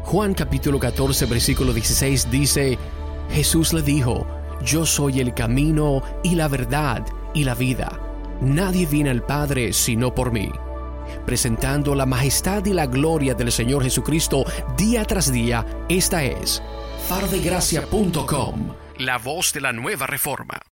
Juan capítulo 14 versículo 16 dice: Jesús le dijo: Yo soy el camino y la verdad y la vida. Nadie viene al Padre sino por mí. Presentando la majestad y la gloria del Señor Jesucristo día tras día, esta es farodegracia.com, la voz de la nueva reforma.